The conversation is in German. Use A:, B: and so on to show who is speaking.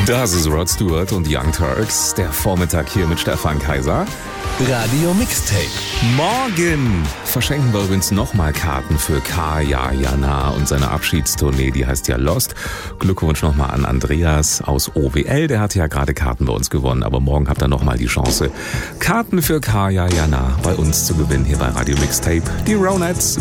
A: Das ist Rod Stewart und Young Turks. Der Vormittag hier mit Stefan Kaiser.
B: Radio Mixtape.
A: Morgen verschenken wir übrigens nochmal Karten für Kaya Jana und seine Abschiedstournee, die heißt ja Lost. Glückwunsch nochmal an Andreas aus OWL, der hat ja gerade Karten bei uns gewonnen, aber morgen habt ihr nochmal die Chance, Karten für Kaya Jana bei uns zu gewinnen hier bei Radio Mixtape. Die Ronettes